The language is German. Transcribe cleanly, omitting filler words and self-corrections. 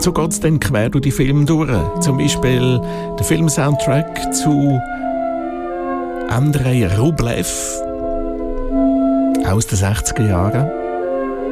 Und so geht es dann quer durch die Filme durch. Zum Beispiel der Filmsoundtrack zu Andrei Rublev aus den 60er Jahren.